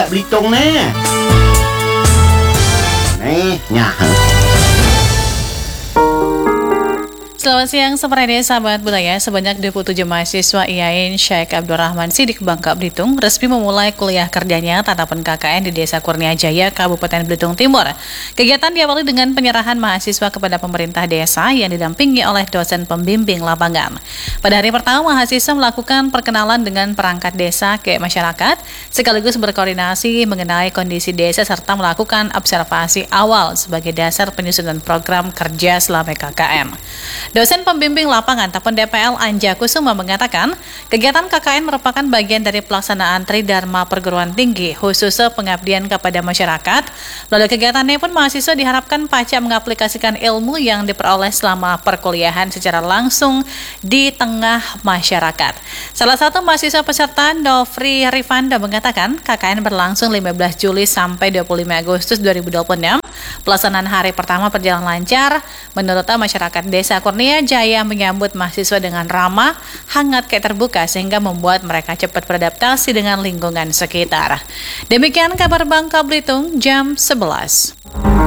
Belitung nih. Nyah. Selamat siang, seperti sahabat budaya, sebanyak 27 mahasiswa IAIN Syekh Abdurrahman Sidik Bangka Belitung resmi memulai kuliah kerjanya tatapan KKN di Desa Kurnia Jaya, Kabupaten Belitung Timur. Kegiatan diawali dengan penyerahan mahasiswa kepada pemerintah desa yang didampingi oleh dosen pembimbing lapangan. Pada hari pertama, mahasiswa melakukan perkenalan dengan perangkat desa ke masyarakat, sekaligus berkoordinasi mengenai kondisi desa serta melakukan observasi awal sebagai dasar penyusunan program kerja selama KKN. Dosen pembimbing lapangan Tapon DPL Anja Kusuma mengatakan, kegiatan KKN merupakan bagian dari pelaksanaan Tridharma Perguruan Tinggi, khususnya pengabdian kepada masyarakat. Melalui kegiatan ini pun mahasiswa diharapkan pacak mengaplikasikan ilmu yang diperoleh selama perkuliahan secara langsung di tengah masyarakat. Salah satu mahasiswa peserta, Dovri Rifanda, mengatakan KKN berlangsung 15 Juli sampai 25 Agustus 2026. Pelaksanaan hari pertama berjalan lancar. Menurut masyarakat Desa Kurnia Jaya menyambut mahasiswa dengan ramah, hangat, kayak terbuka sehingga membuat mereka cepat beradaptasi dengan lingkungan sekitar. Demikian kabar Bangka Belitung jam 11.